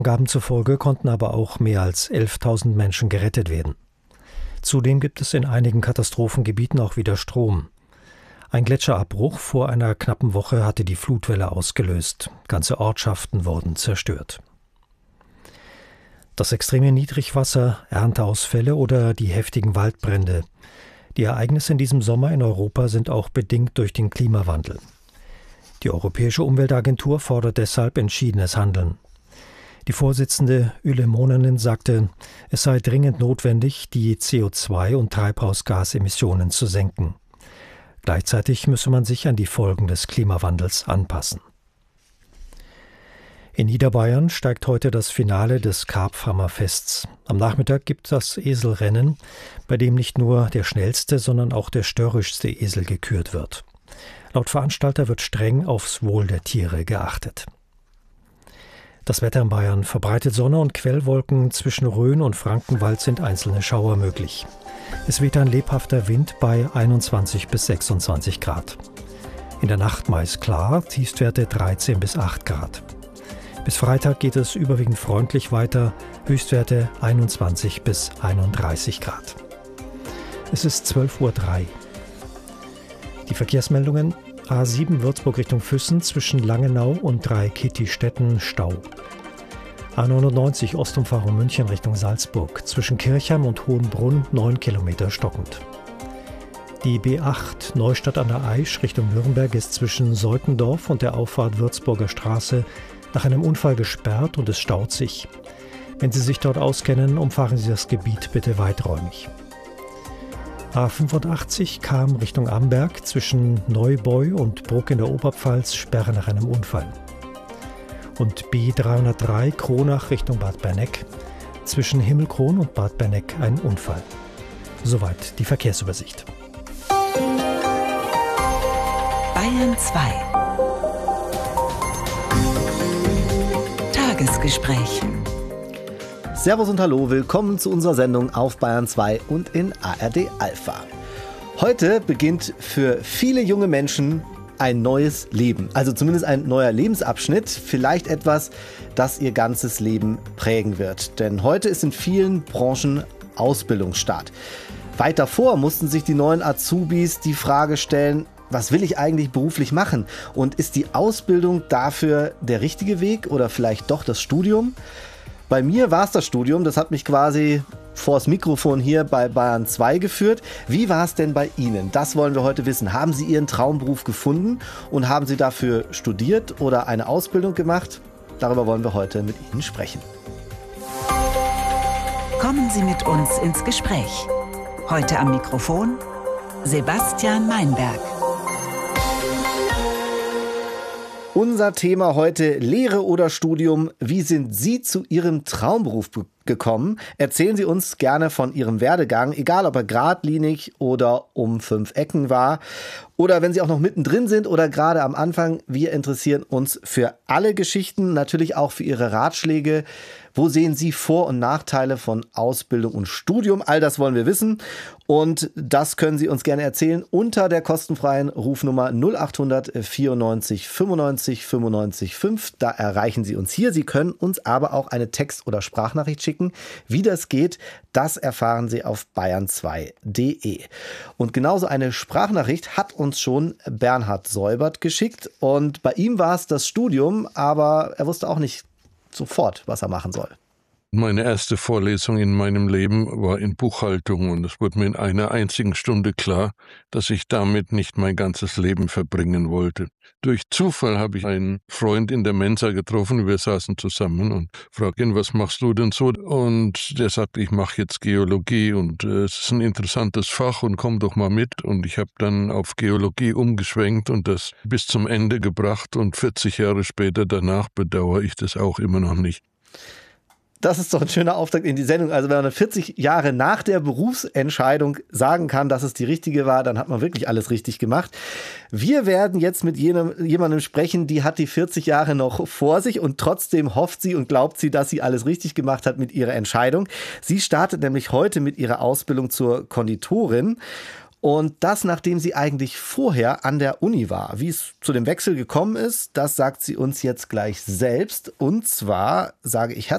Angaben zufolge konnten aber auch mehr als 11.000 Menschen gerettet werden. Zudem gibt es in einigen Katastrophengebieten auch wieder Strom. Ein Gletscherabbruch vor einer knappen Woche hatte die Flutwelle ausgelöst. Ganze Ortschaften wurden zerstört. Das extreme Niedrigwasser, Ernteausfälle oder die heftigen Waldbrände. Die Ereignisse in diesem Sommer in Europa sind auch bedingt durch den Klimawandel. Die Europäische Umweltagentur fordert deshalb entschiedenes Handeln. Die Vorsitzende Yle Mononen sagte, es sei dringend notwendig, die CO2- und Treibhausgasemissionen zu senken. Gleichzeitig müsse man sich an die Folgen des Klimawandels anpassen. In Niederbayern steigt heute das Finale des Karpfhammerfests. Am Nachmittag gibt das Eselrennen, bei dem nicht nur der schnellste, sondern auch der störrischste Esel gekürt wird. Laut Veranstalter wird streng aufs Wohl der Tiere geachtet. Das Wetter in Bayern: verbreitet Sonne und Quellwolken, zwischen Rhön und Frankenwald sind einzelne Schauer möglich. Es weht ein lebhafter Wind bei 21 bis 26 Grad. In der Nacht meist klar, Tiefstwerte 13 bis 8 Grad. Bis Freitag geht es überwiegend freundlich weiter, Höchstwerte 21 bis 31 Grad. Es ist 12:03 Uhr. Die Verkehrsmeldungen: A7 Würzburg Richtung Füssen zwischen Langenau und Dreikitti-Städten Stau. A99 Ostumfahrung München Richtung Salzburg zwischen Kirchheim und Hohenbrunn 9 Kilometer stockend. Die B8 Neustadt an der Aisch Richtung Nürnberg ist zwischen Seutendorf und der Auffahrt Würzburger Straße nach einem Unfall gesperrt und es staut sich. Wenn Sie sich dort auskennen, umfahren Sie das Gebiet bitte weiträumig. A85 kam Richtung Amberg zwischen Neubeu und Bruck in der Oberpfalz Sperre nach einem Unfall. Und B303 Kronach Richtung Bad Berneck zwischen Himmelkron und Bad Berneck ein Unfall. Soweit die Verkehrsübersicht. Bayern 2 Tagesgespräch. Servus und Hallo, willkommen zu unserer Sendung auf Bayern 2 und in ARD Alpha. Heute beginnt für viele junge Menschen ein neues Leben, also zumindest ein neuer Lebensabschnitt, vielleicht etwas, das ihr ganzes Leben prägen wird. Denn heute ist in vielen Branchen Ausbildungsstart. Weit davor mussten sich die neuen Azubis die Frage stellen: Was will ich eigentlich beruflich machen? Und ist die Ausbildung dafür der richtige Weg oder vielleicht doch das Studium? Bei mir war es das Studium, das hat mich quasi vors Mikrofon hier bei Bayern 2 geführt. Wie war es denn bei Ihnen? Das wollen wir heute wissen. Haben Sie Ihren Traumberuf gefunden und haben Sie dafür studiert oder eine Ausbildung gemacht? Darüber wollen wir heute mit Ihnen sprechen. Kommen Sie mit uns ins Gespräch. Heute am Mikrofon Sebastian Meinberg. Unser Thema heute: Lehre oder Studium. Wie sind Sie zu Ihrem Traumberuf gekommen? Erzählen Sie uns gerne von Ihrem Werdegang, egal ob er geradlinig oder um 5 Ecken war. Oder wenn Sie auch noch mittendrin sind oder gerade am Anfang. Wir interessieren uns für alle Geschichten, natürlich auch für Ihre Ratschläge. Wo sehen Sie Vor- und Nachteile von Ausbildung und Studium? All das wollen wir wissen. Und das können Sie uns gerne erzählen unter der kostenfreien Rufnummer 0800 94 95 95 5. Da erreichen Sie uns hier. Sie können uns aber auch eine Text- oder Sprachnachricht schicken. Wie das geht, das erfahren Sie auf bayern2.de. Und genauso eine Sprachnachricht hat uns schon Bernhard Säubert geschickt. Und bei ihm war es das Studium, aber er wusste auch nicht sofort, was er machen soll. Meine erste Vorlesung in meinem Leben war in Buchhaltung und es wurde mir in einer einzigen Stunde klar, dass ich damit nicht mein ganzes Leben verbringen wollte. Durch Zufall habe ich einen Freund in der Mensa getroffen, wir saßen zusammen und fragte ihn: Was machst du denn so? Und der sagte: Ich mache jetzt Geologie und es ist ein interessantes Fach und komm doch mal mit. Und ich habe dann auf Geologie umgeschwenkt und das bis zum Ende gebracht und 40 Jahre später danach bedauere ich das auch immer noch nicht. Das ist doch ein schöner Auftakt in die Sendung. Also wenn man 40 Jahre nach der Berufsentscheidung sagen kann, dass es die richtige war, dann hat man wirklich alles richtig gemacht. Wir werden jetzt mit jemandem sprechen, die hat die 40 Jahre noch vor sich und trotzdem hofft sie und glaubt sie, dass sie alles richtig gemacht hat mit ihrer Entscheidung. Sie startet nämlich heute mit ihrer Ausbildung zur Konditorin. Und das, nachdem sie eigentlich vorher an der Uni war. Wie es zu dem Wechsel gekommen ist, das sagt sie uns jetzt gleich selbst. Und zwar sage ich herzlich